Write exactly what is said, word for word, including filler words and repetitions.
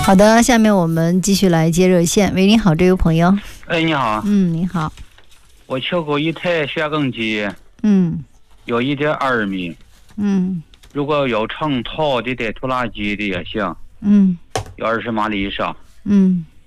好的，下面我们继续来接热线。喂，你好，这位朋友。 哎，你好。 嗯，你好。 我求购一台旋耕机。 嗯。 有一点二米。 嗯。 如果有成套的带拖拉机的也行。 嗯。 有二十马力以上。 嗯。